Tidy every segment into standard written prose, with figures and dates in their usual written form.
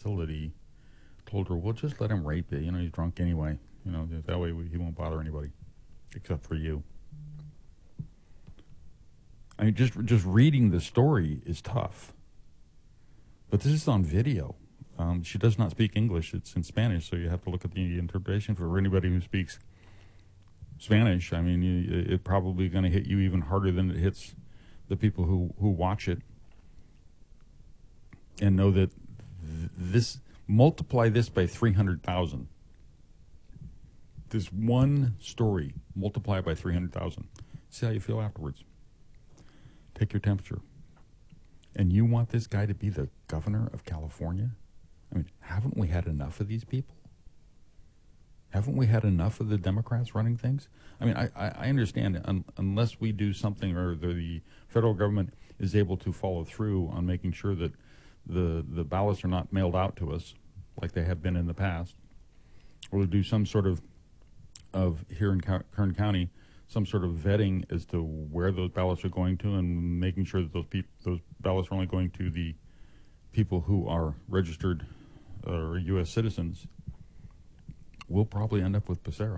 facility told her, well, just let him rape you. You know, he's drunk anyway. You know, that way he won't bother anybody except for you. I mean, just reading the story is tough. But this is on video. She does not speak English. It's in Spanish, so you have to look at the interpretation. For anybody who speaks Spanish, I mean, it's probably going to hit you even harder than it hits the people who watch it and know that multiply this by 300,000. This one story, multiply it by 300,000. See how you feel afterwards. Take your temperature. And you want this guy to be the governor of California? I mean, haven't we had enough of these people? Haven't we had enough of the Democrats running things? I mean, I understand unless we do something or the federal government is able to follow through on making sure that the ballots are not mailed out to us like they have been in the past, or to do some sort of here in Kern County, some sort of vetting as to where those ballots are going to and making sure that those ballots are only going to the people who are registered or U.S. citizens, we'll probably end up with Becerra.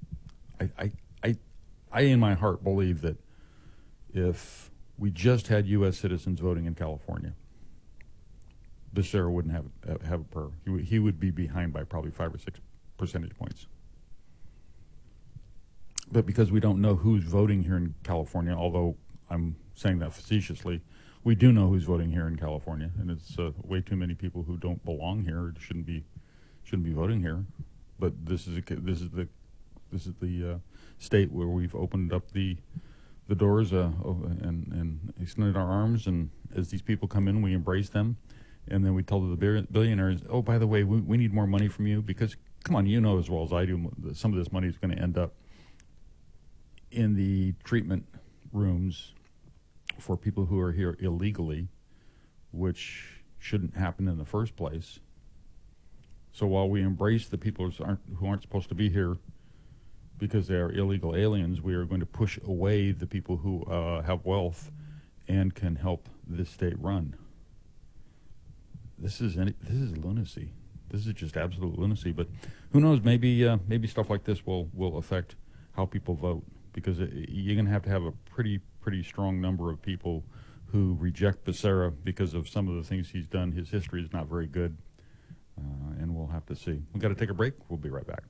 I in my heart believe that if we just had U.S. citizens voting in California, Becerra wouldn't have a prayer. He would be behind by probably 5 or 6 percentage points. But because we don't know who's voting here in California, although I'm saying that facetiously, we do know who's voting here in California, and it's way too many people who don't belong here or shouldn't be voting here. But this is the state where we've opened up the doors and extended our arms, and as these people come in, we embrace them, and then we tell the billionaires, oh, by the way, we need more money from you, because come on, you know as well as I do that some of this money is going to end up in the treatment rooms for people who are here illegally, which shouldn't happen in the first place. So while we embrace the people who aren't supposed to be here because they are illegal aliens, we are going to push away the people who have wealth and can help this state run. This is lunacy. This is just absolute lunacy. But who knows? Maybe stuff like this will affect how people vote, because you're going to have a pretty strong number of people who reject Becerra because of some of the things he's done. His history is not very good, and we'll have to see. We've got to take a break. We'll be right back.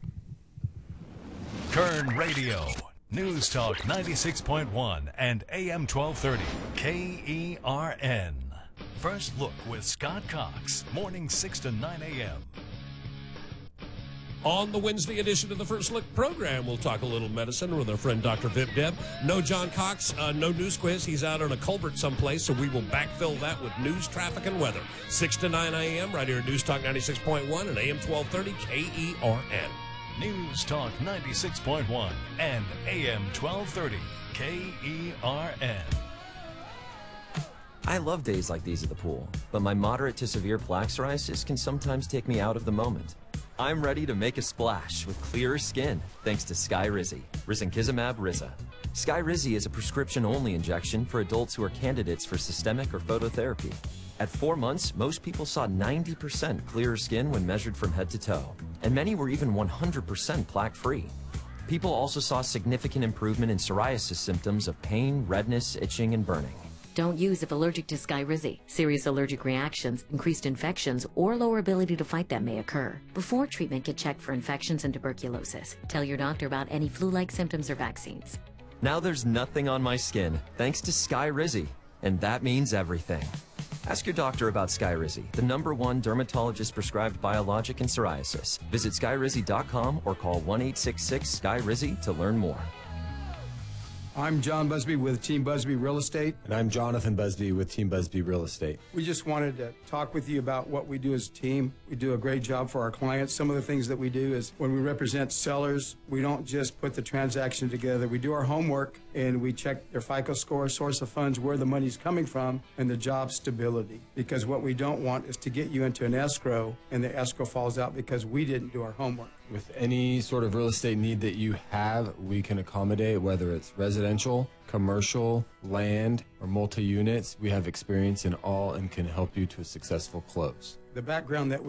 Kern Radio, News Talk 96.1 and AM 1230, KERN. First Look with Scott Cox, morning 6 to 9 a.m. On the Wednesday edition of the First Look program, we'll talk a little medicine with our friend Dr. Vip Deb. No John Cox, no news quiz. He's out on a culvert someplace, so we will backfill that with news, traffic, and weather. 6 to 9 a.m. right here at News Talk 96.1 and AM 1230 KERN. News Talk 96.1 and AM 1230 KERN. I love days like these at the pool, but my moderate to severe plaque psoriasis can sometimes take me out of the moment. I'm ready to make a splash with clearer skin thanks to Skyrizi, risankizumab Riza. Skyrizi is a prescription-only injection for adults who are candidates for systemic or phototherapy. At 4 months, most people saw 90% clearer skin when measured from head to toe, and many were even 100% plaque-free. People also saw significant improvement in psoriasis symptoms of pain, redness, itching, and burning. Don't use if allergic to Skyrizi. Serious allergic reactions, increased infections, or lower ability to fight them may occur. Before treatment, get checked for infections and tuberculosis. Tell your doctor about any flu-like symptoms or vaccines. Now there's nothing on my skin thanks to Skyrizi, and that means everything. Ask your doctor about Skyrizi, the #1 dermatologist-prescribed biologic in psoriasis. Visit Skyrizi.com or call 1-866-SKYRIZI to learn more. I'm John Busby with Team Busby Real Estate. And I'm Jonathan Busby with Team Busby Real Estate. We just wanted to talk with you about what we do as a team. We do a great job for our clients. Some of the things that we do is when we represent sellers, we don't just put the transaction together. We do our homework and we check their FICO score, source of funds, where the money's coming from, and the job stability. Because what we don't want is to get you into an escrow and the escrow falls out because we didn't do our homework. With any sort of real estate need that you have, we can accommodate, whether it's residential, commercial, land, or multi-units. We have experience in all and can help you to a successful close. The background that